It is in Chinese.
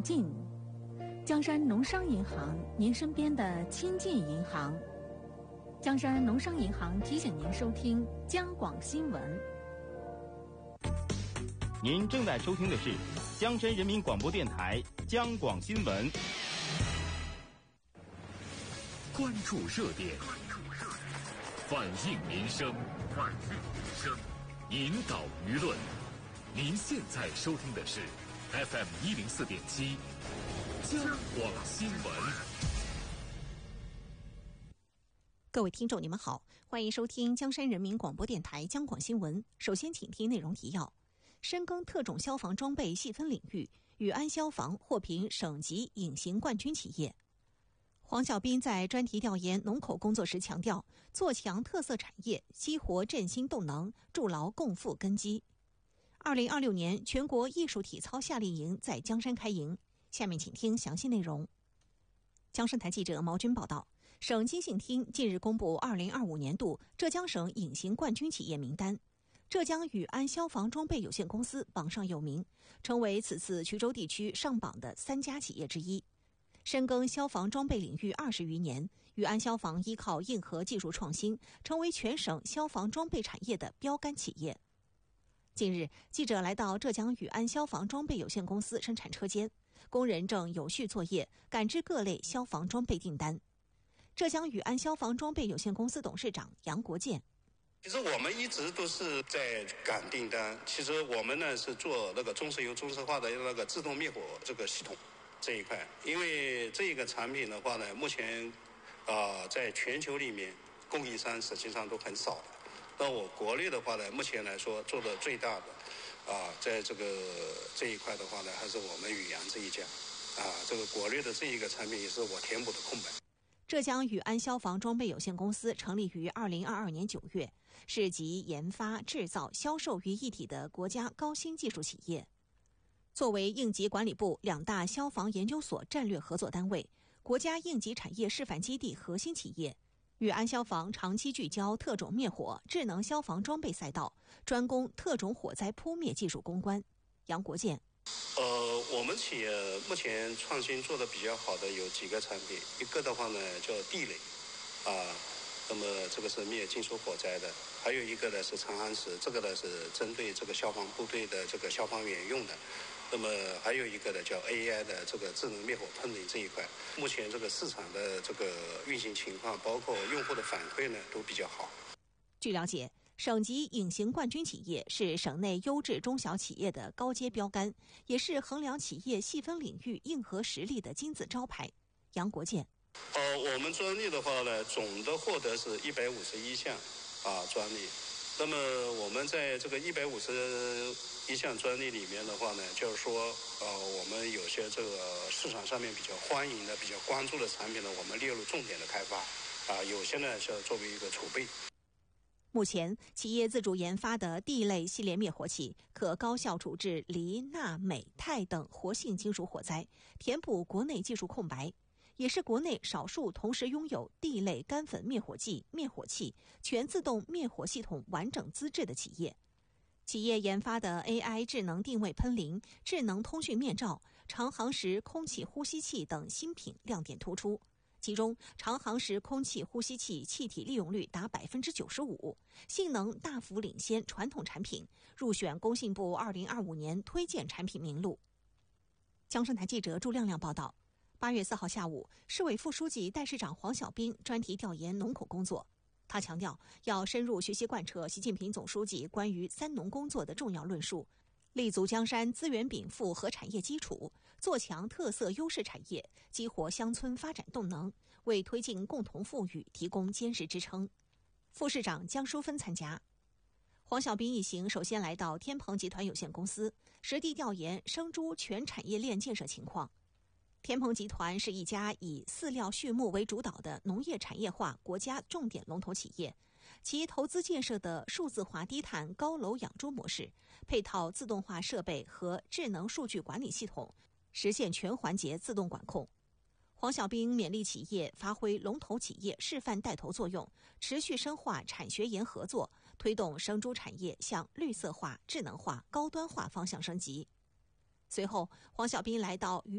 更近，江山农商银行，您身边的亲近银行。江山农商银行提醒您收听江广新闻。 您正在收听的是江山人民广播电台江广新闻。 关注热点，反映民生，引导舆论。您现在收听的是 FM 104.7江广新闻。 各位听众，你们好，欢迎收听江山人民广播电台江广新闻。首先，请听内容提要：深耕特种消防装备细分领域，禹安消防获评省级隐形冠军企业。黄小斌在专题调研农口工作时强调，做强特色产业，激活振兴动能，筑牢共富根基。2026年全国艺术体操夏令营在江山开营，下面请听详细内容。江山台记者毛军报道，省经信厅近日公布2025年度浙江省隐形冠军企业名单，浙江禹安消防装备有限公司榜上有名，成为此次衢州地区上榜的3家企业之一。深耕消防装备领域20余年，禹安消防依靠硬核技术创新，成为全省消防装备产业的标杆企业。近日，记者来到浙江禹安消防装备有限公司生产车间，工人正有序作业，赶制各类消防装备订单。浙江禹安消防装备有限公司董事长杨国建： 其实我们一直都是在赶订单，其实我们呢是做那个中石油中石化的那个自动灭火这个系统这一块，因为这个产品的话呢，目前在全球里面供应商实际上都很少的。那我国内的话呢，目前来说做的最大的在这一块的话呢，还是我们禹阳这一家这个国内的这一个产品也是我填补的空白。 浙江禹安消防装备有限公司成立于2022年9月，是集研发、制造、销售于一体的国家高新技术企业。作为应急管理部2大消防研究所战略合作单位、国家应急产业示范基地核心企业，禹安消防长期聚焦特种灭火、智能消防装备赛道，专攻特种火灾扑灭技术攻关。杨国建： 我们企业目前创新做的比较好的有几个产品，一个的话呢叫地雷那么这个是灭金属火灾的，还有一个呢是长焊石，这个呢是针对这个消防部队的这个消防员用的，那么还有一个呢叫 AI 的这个智能灭火喷淋这一块，目前这个市场的这个运行情况，包括用户的反馈呢都比较好。 据了解，省级隐形冠军企业是省内优质中小企业的高阶标杆，也是衡量企业细分领域硬核实力的金字招牌。杨国建： 我们专利的话呢，总的获得是151项专利。那么我们在这个151项专利里面的话呢，就是说我们有些这个市场上面比较欢迎的、比较关注的产品呢，我们列入重点的开发有些呢是作为一个储备。 目前，企业自主研发的地类系列灭火器可高效处置锂、钠、镁、钛等活性金属火灾，填补国内技术空白，也是国内少数同时拥有地类干粉灭火剂、灭火器、全自动灭火系统完整资质的企业。企业研发的 AI 智能定位喷淋、智能通讯面罩、长航时空气呼吸器等新品亮点突出。其中，长航时空气呼吸器气体利用率达 95%， 性能大幅领先传统产品，入选工信部2025年推荐产品名录。江山台记者朱亮亮报道，8月4号下午，市委副书记、代市长黄小斌专题调研农口工作。他强调，要深入学习贯彻习近平总书记关于3农工作的重要论述，立足江山资源禀赋和产业基础，做强特色优势产业，激活乡村发展动能，为推进共同富裕提供坚实支撑。副市长江淑芬参加。黄小斌一行首先来到天鹏集团有限公司，实地调研生猪全产业链建设情况。天鹏集团是一家以饲料畜牧为主导的农业产业化国家重点龙头企业，其投资建设的数字化低碳高楼养猪模式，配套自动化设备和智能数据管理系统，实现全环节自动管控。黄小兵勉励企业发挥龙头企业示范带头作用，持续深化产学研合作，推动生猪产业向绿色化、智能化、高端化方向升级。随后，黄小兵来到